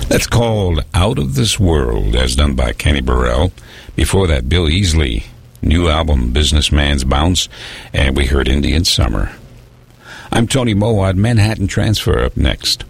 That's called Out of This World, as done by Kenny Burrell. Before that, Bill Easley, new album Businessman's Bounce, and we heard Indian Summer. I'm Tony Mowat. Manhattan Transfer up next.